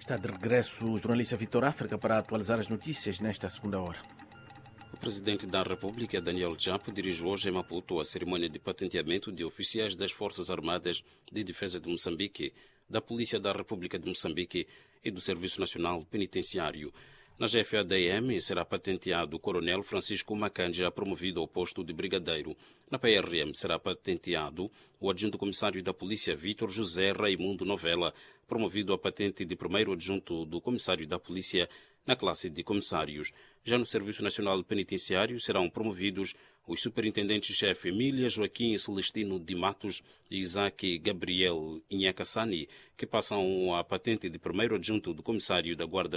Está de regresso o jornalista Vitor África para atualizar as notícias nesta segunda hora. O presidente da República, Daniel Chapo, dirige hoje em Maputo a cerimônia de patenteamento de oficiais das Forças Armadas de Defesa de Moçambique, da Polícia da República de Moçambique e do Serviço Nacional Penitenciário. Na GFADM será patenteado o coronel Francisco Macanja, promovido ao posto de brigadeiro. Na PRM será patenteado o adjunto comissário da Polícia, Vítor José Raimundo Novella, promovido à patente de primeiro adjunto do comissário da Polícia na classe de comissários. Já no Serviço Nacional Penitenciário serão promovidos os superintendentes-chefe Emília Joaquim Celestino de Matos e Isaac Gabriel Inhacassani, que passam a patente de primeiro adjunto do comissário da Guarda